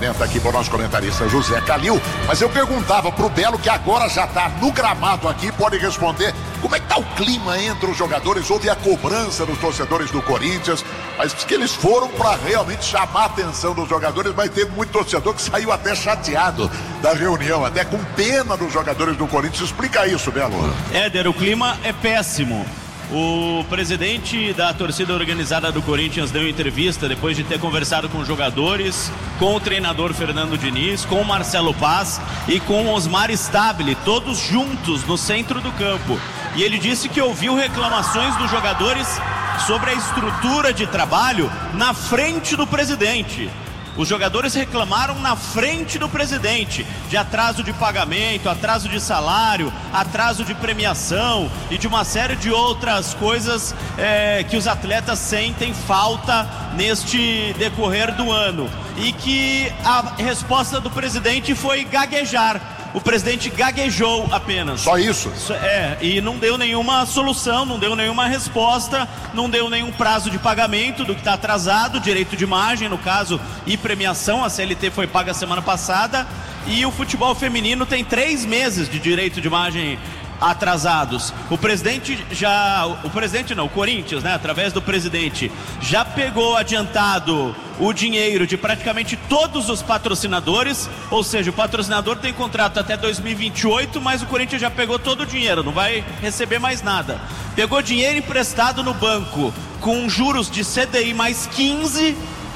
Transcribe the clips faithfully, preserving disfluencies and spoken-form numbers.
levantamento aqui para o nosso comentarista José Calil, mas eu perguntava pro Belo, que agora já está no gramado aqui, pode responder, como é que tá o clima entre os jogadores? Houve a cobrança dos torcedores do Corinthians, mas que eles foram para realmente chamar a atenção dos jogadores, mas teve muito torcedor que saiu até chateado da reunião, até com pena dos jogadores do Corinthians. Explica isso, Belo. Éder, o clima é péssimo. O presidente da torcida organizada do Corinthians deu entrevista depois de ter conversado com os jogadores, com o treinador Fernando Diniz, com o Marcelo Paz e com o Osmar Stabile, todos juntos no centro do campo. E ele disse que ouviu reclamações dos jogadores sobre a estrutura de trabalho na frente do presidente. Os jogadores reclamaram na frente do presidente de atraso de pagamento, atraso de salário, atraso de premiação e de uma série de outras coisas é, que os atletas sentem falta neste decorrer do ano. E que a resposta do presidente foi gaguejar. O presidente gaguejou apenas. Só isso? É, e não deu nenhuma solução, não deu nenhuma resposta, não deu nenhum prazo de pagamento do que está atrasado, direito de imagem, no caso, e premiação. A C L T foi paga semana passada. E o futebol feminino tem três meses de direito de imagem atrasados. O presidente já, o presidente não, o Corinthians, né, através do presidente, já pegou adiantado o dinheiro de praticamente todos os patrocinadores, ou seja, o patrocinador tem contrato até dois mil e vinte e oito, mas o Corinthians já pegou todo o dinheiro, não vai receber mais nada. Pegou dinheiro emprestado no banco com juros de C D I mais quinze,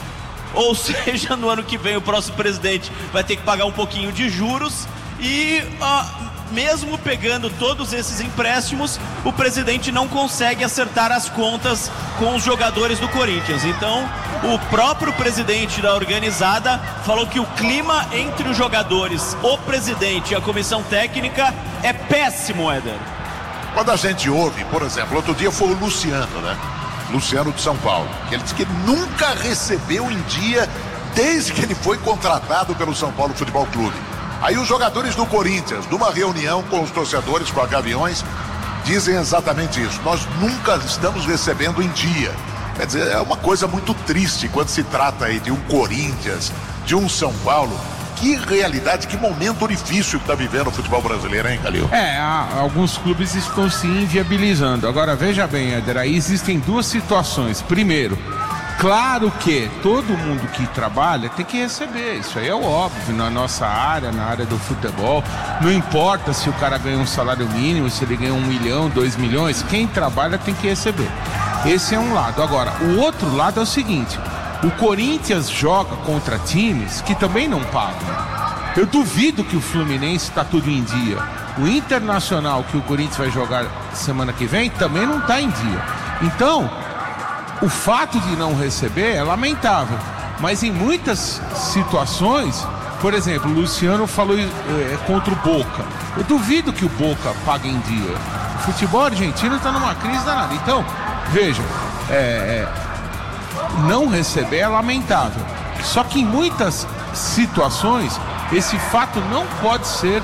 ou seja, no ano que vem o próximo presidente vai ter que pagar um pouquinho de juros e uh, mesmo pegando todos esses empréstimos, o presidente não consegue acertar as contas com os jogadores do Corinthians. Então, o próprio presidente da organizada falou que o clima entre os jogadores, o presidente e a comissão técnica é péssimo, Éder. Quando a gente ouve, por exemplo, outro dia foi o Luciano, né? Luciano de São Paulo, que ele disse que nunca recebeu em dia desde que ele foi contratado pelo São Paulo Futebol Clube. Aí os jogadores do Corinthians, numa reunião com os torcedores, com a Gaviões, dizem exatamente isso. Nós nunca estamos recebendo em dia. Quer dizer, é uma coisa muito triste quando se trata aí de um Corinthians, de um São Paulo. Que realidade, que momento difícil que está vivendo o futebol brasileiro, hein, Calil? É, há, alguns clubes estão se inviabilizando. Agora, veja bem, Éder, aí existem duas situações. Primeiro, claro que todo mundo que trabalha tem que receber, isso aí é óbvio, na nossa área, na área do futebol. Não importa se o cara ganha um salário mínimo, se ele ganha um milhão, dois milhões, quem trabalha tem que receber. Esse é um lado. Agora, o outro lado é o seguinte: o Corinthians joga contra times que também não pagam. Eu duvido que o Fluminense está tudo em dia. O Internacional, que o Corinthians vai jogar semana que vem, também não está em dia. Então, o fato de não receber é lamentável, mas em muitas situações, por exemplo, o Luciano falou é, contra o Boca. Eu duvido que o Boca pague em dia. O futebol argentino está numa crise danada. Então, veja, é, é, não receber é lamentável. Só que em muitas situações, esse fato não pode ser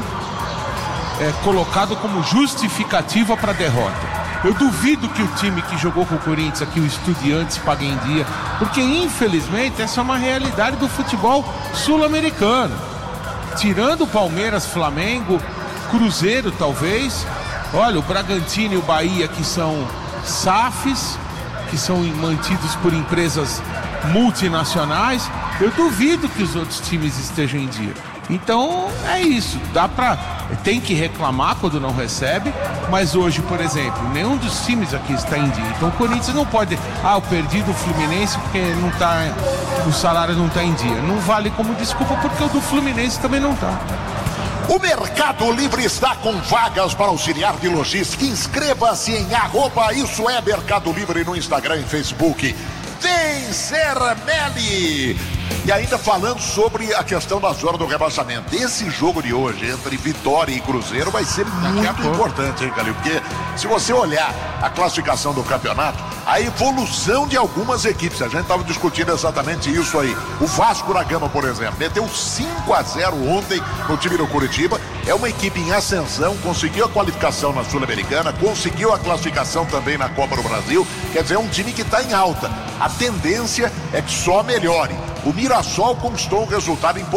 é, colocado como justificativa para a derrota. Eu duvido que o time que jogou com o Corinthians aqui, o Estudiantes, pague em dia, porque infelizmente essa é uma realidade do futebol sul-americano. Tirando o Palmeiras, Flamengo, Cruzeiro talvez, olha, o Bragantino e o Bahia, que são S A Fs, que são mantidos por empresas multinacionais, eu duvido que os outros times estejam em dia. Então é isso, dá pra, tem que reclamar quando não recebe, mas hoje, por exemplo, nenhum dos times aqui está em dia. Então o Corinthians não pode, ah, eu perdi do Fluminense porque não tá, o salário não está em dia. Não vale como desculpa, porque o do Fluminense também não está. O Mercado Livre está com vagas para auxiliar de logística. Inscreva-se em arroba Isso é Mercado Livre no Instagram e Facebook. Vem ser Meli! E ainda falando sobre a questão da zona do rebaixamento. Esse jogo de hoje entre Vitória e Cruzeiro vai ser muito importante, hein, Calil? Porque se você olhar a classificação do campeonato, a evolução de algumas equipes, a gente estava discutindo exatamente isso aí. O Vasco da Gama, por exemplo, meteu cinco a zero ontem no time do Curitiba. É uma equipe em ascensão, conseguiu a qualificação na Sul-Americana, conseguiu a classificação também na Copa do Brasil. Quer dizer, é um time que está em alta. A tendência é que só melhore. O Mirassol conquistou um resultado importante.